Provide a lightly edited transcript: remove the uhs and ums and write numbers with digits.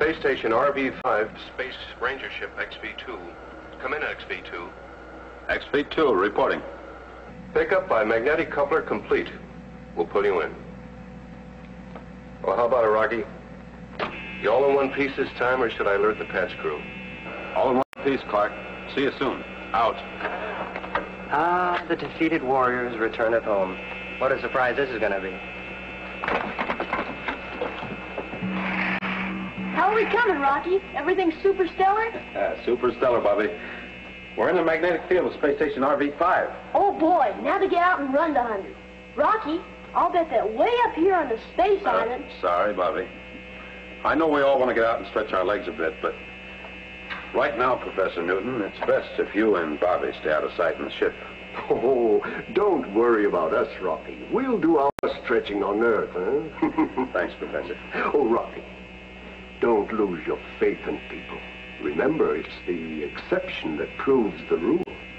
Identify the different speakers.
Speaker 1: Space Station RV-5, Space Ranger Ship XV-2. Come in, XV-2.
Speaker 2: XV-2, reporting.
Speaker 1: Pickup by magnetic coupler complete. We'll pull you in. Well, how about it, Rocky? You all in one piece this time, or should I alert the patch crew?
Speaker 2: All in one piece, Clark. See you soon. Out.
Speaker 3: Ah, the defeated warriors returneth home. What a surprise this is going to be.
Speaker 4: How are we coming, Rocky? Everything superstellar?
Speaker 2: Superstellar, Bobby. We're in the magnetic field of Space Station RV-5.
Speaker 4: Oh, boy. Now to get out and run the 100. Rocky, I'll bet that way up here on the space island...
Speaker 2: Sorry, Bobby. I know we all want to get out and stretch our legs a bit, but right now, Professor Newton, it's best if you and Bobby stay out of sight in the ship.
Speaker 5: Oh, don't worry about us, Rocky. We'll do our stretching on Earth, huh?
Speaker 2: Thanks, Professor.
Speaker 5: Oh, Rocky, don't lose your faith in people. Remember, it's the exception that proves the rule.